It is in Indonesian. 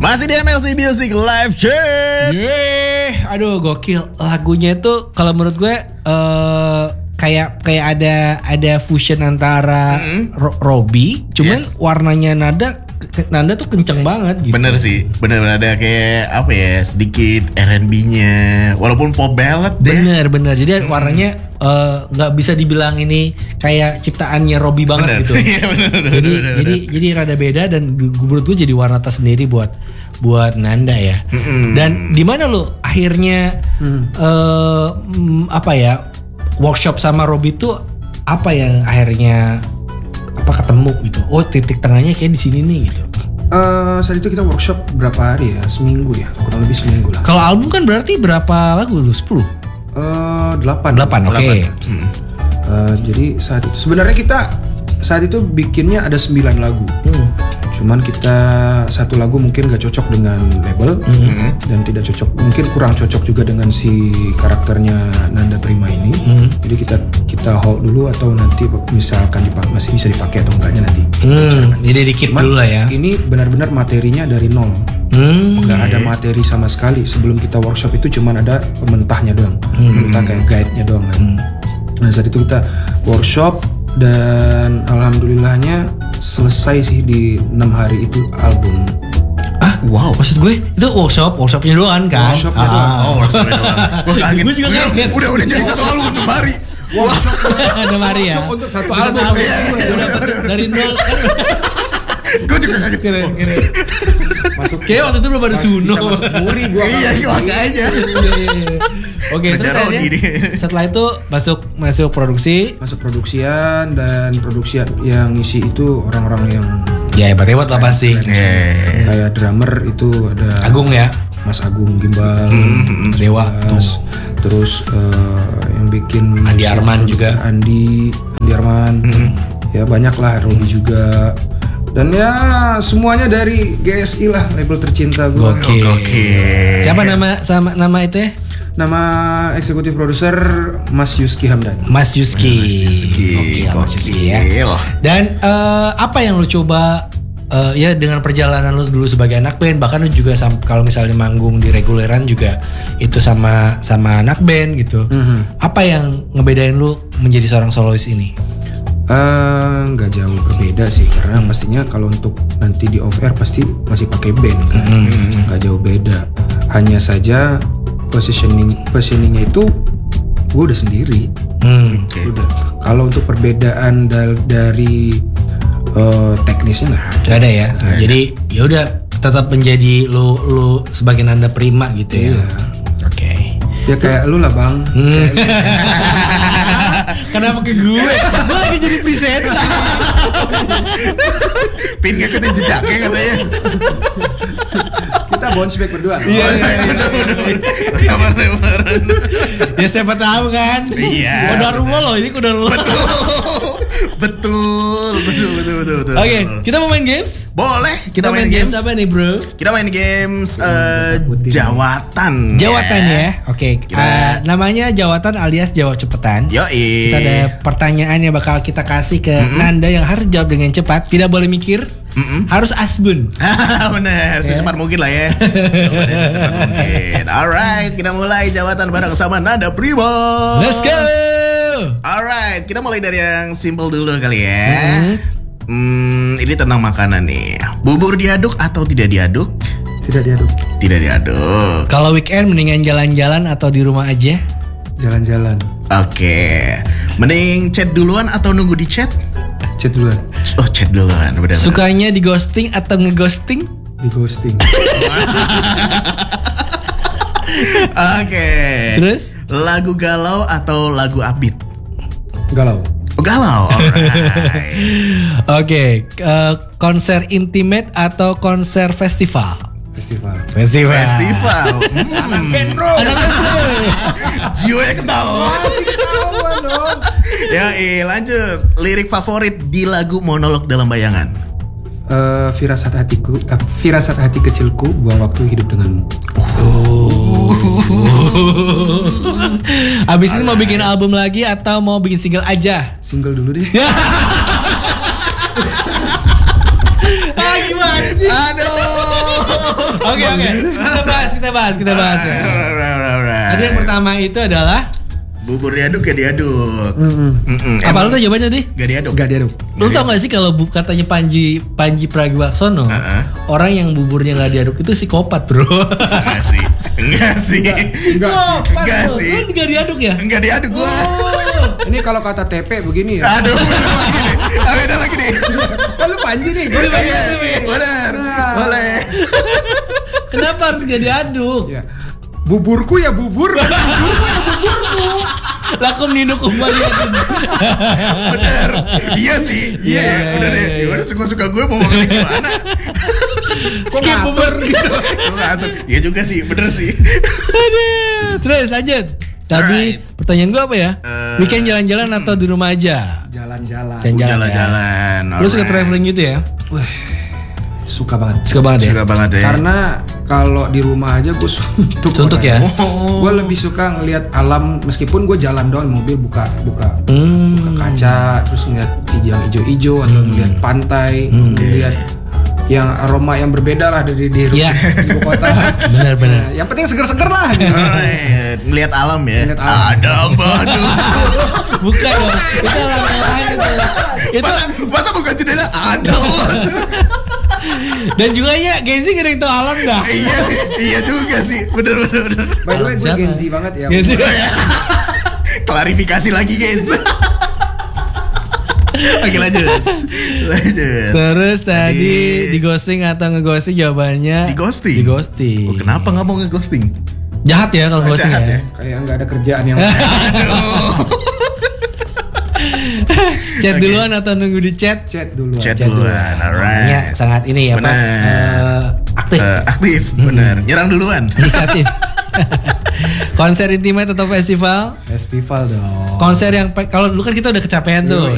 Masih di MLC Music Live Chat. Aduh gokil. Lagunya itu kalau menurut gue kayak ada fusion antara Robby, cuman warnanya nada tuh kenceng banget gitu. Bener sih, bener ada kayak apa ya, sedikit R&B-nya, walaupun pop ballad deh. Bener. Jadi warnanya nggak bisa dibilang ini kayak ciptaannya Robby banget gitu. Iya bener. Jadi rada beda dan menurut gue jadi warna tersendiri buat Nanda ya. Dan di mana lo akhirnya workshop sama Robby tuh apa yang akhirnya ketemu gitu. Oh, titik tengahnya kayak di sini nih gitu. Saat itu kita workshop berapa hari ya? Seminggu ya, kurang lebih seminggu lah. Kalau album kan berarti berapa lagu lu? 10? 8, oke. Jadi saat itu sebenarnya kita saat itu bikinnya ada 9 lagu. Cuman kita satu lagu mungkin gak cocok dengan label dan tidak cocok, mungkin kurang cocok juga dengan si karakternya Nanda Prima ini. Jadi kita hold dulu atau nanti misalkan masih bisa dipakai atau enggaknya nanti. Jadi dikit dulu lah ya. Ini benar-benar materinya dari nol. Gak ada materi sama sekali. Sebelum kita workshop itu cuman ada pementahnya doang. Mentah kayak guide-nya doang kan. Nah saat itu kita workshop dan alhamdulillahnya selesai sih di 6 hari itu album. Wow. Maksud gue itu workshopnya doang kan? Workshopnya doang. Workshopnya doang. Gue kaget. Gue juga kaget. Udah jadi satu album 6 hari. Ada Mari ya. Workshop untuk satu album. Dari nol. Gue juga kaget. Keren. Masuk. Kayak waktu itu belum ada Suno. Bisa masuk Muri gue. Iya, makanya. Oke, terus akhirnya setelah itu masuk produksi. Masuk produksian dan produksian yang ngisi itu orang-orang yang Ya hebat-hebat lah pasti. kayak drummer itu ada Agung ya. Mas Agung Gimbal, Dewa Mas, terus yang bikin Andi Arman juga. Andi Arman, ya banyak lah, Robby juga. Dan ya semuanya dari GSI lah, label tercinta gue. Oke. Siapa nama itu ya? Nama eksekutif produser Mas Yuski Hamdan. Mas Yuski. Gokil, Mas Yuski ya. Dan apa yang lu coba ya dengan perjalanan lu dulu sebagai anak band, bahkan lu juga kalau misalnya manggung di reguleran juga itu sama anak band gitu. Apa yang ngebedain lu menjadi seorang solois ini? Nggak jauh berbeda sih, karena pastinya kalau untuk nanti di off air pasti masih pakai band kan. Nggak jauh beda, hanya saja positioningnya itu gue udah sendiri. Udah. Kalau untuk perbedaan dari teknisnya nggak ada ya. Jadi ya udah tetap menjadi lu sebagai Nanda Prima gitu ya. Iya. Oke. Ya kayak lu lah bang. Kenapa ke gue? Gue lagi jadi presenter. Pin ngikutin jejaknya katanya. Kita bounce back berdua. Iya. Ya siapa tahu kan. Iya. Kodarullah loh, ini kodarullah. Betul. Oke, kita mau main games? Boleh, kita main games. Apa nih, bro? Kita main games jawatan. Jawatan ya. Oke. Namanya jawatan alias jawab cepetan. Yoi. Kita ada pertanyaan yang bakal kita kasih ke Nanda yang harus jawab dengan cepat, tidak boleh mikir. Harus asbun. Bener, secepat mungkin lah ya. Coba deh, secepat mungkin. Alright, kita mulai jawatan bareng sama Nanda Prima. Let's go. Alright, kita mulai dari yang simple dulu kali ya. Ini tentang makanan nih. Bubur diaduk atau tidak diaduk? Tidak diaduk. Tidak diaduk. Kalau weekend mendingan jalan-jalan atau di rumah aja? Jalan-jalan. Oke. Mending chat duluan atau nunggu di chat? Chat duluan. Oh, chat duluan. Benar. Sukanya di ghosting atau ngeghosting? Di ghosting. Oke. Terus? Lagu galau atau lagu upbeat? Galau. Oh, galau. Alright. Oke. Konser intimate atau konser festival? Festival. Anak band bro. Jiwanya ketawa. Masih ketawa dong. Ya, lanjut. Lirik favorit di lagu Monolog Dalam Bayangan. Firasat hati kecilku, buang waktu hidup denganmu. Abis ini mau bikin album lagi atau mau bikin single aja? Single dulu deh. Gimana sih? Aduh. Kita bahas ya. Jadi yang pertama itu adalah bubur diaduk gak diaduk. apa lu tuh jawabannya tadi? Gak diaduk. Gak diaduk. Lu tau gak sih kalau katanya Panji Pragiwaksono, orang yang buburnya gak diaduk itu psikopat, bro. Enggak sih. Enggak sih. Lu gak diaduk ya? Enggak diaduk gua. Ini kalau kata TP begini ya. Aduh, ada lagi nih. Kan lu Panji nih. Gue Benar. Boleh. Kenapa harus gak diaduk? Ya. Buburku ya bubur. Lakum ninu kembali. Bener. Iya sih. Iya. Udah deh. Udah suka-suka gue mau ngomong gimana. Skip bubur gitu. Iya juga sih. Bener sih. Aduh. Terus lanjut. Tadi pertanyaan gue apa ya? Weekend jalan-jalan atau di rumah aja? Jalan-jalan. Jalan-jalan. Lu suka traveling gitu ya? Wah, suka banget. Suka banget ya? Karena kalau di rumah aja gue suntuk ya. Gue lebih suka ngelihat alam meskipun gue jalan doang mobil buka kaca terus ngeliat yang hijau-hijau atau ngeliat pantai, ngeliat yang aroma yang berbeda lah dari di ibu kota. Benar. Yang penting seger-seger lah. Ngeliat alam ya. Ngeliat alam. Ada baduh. Bukan dong. Itu alam yang lain itu. Masa bukan jendela? Ada baduh. Dan juga ya Genzi gak ada yang tau alam dah. Iya juga sih. Bener. By the way gue Genzi banget ya. Genzi. Klarifikasi lagi guys. Oke lanjut. Terus tadi di ghosting atau ngeghosting jawabannya? Di ghosting. Oh, kenapa nggak mau ngeghosting? Jahat ya kalau ghosting ya. Kayak nggak ada kerjaan yang. Chat duluan atau nunggu di chat? Chat duluan. Alright. Ya, sangat ini ya Pak. Aktif. Aktif, benar. Nyerang duluan. Inisiatif. Konser intimate atau festival? Festival dong. Konser yang kalau dulu kan kita udah kecapean tuh.